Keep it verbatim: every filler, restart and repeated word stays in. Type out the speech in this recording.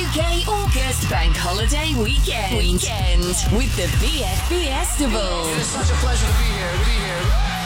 K August Bank Holiday Weekend. Weekend with the B F B Festival. It is such a pleasure to be here. Be here.